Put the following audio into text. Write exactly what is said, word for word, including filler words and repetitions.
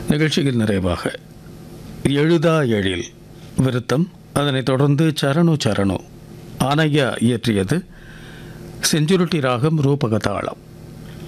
நிகழ்ச்சியில் நிறைவாக எழுதா எழில் விருத்தம், அதனைத் தொடர்ந்து சரணு சரணு ஆனையா இயற்றியது செஞ்சுருட்டி ராகம் ரூபகதாளம்.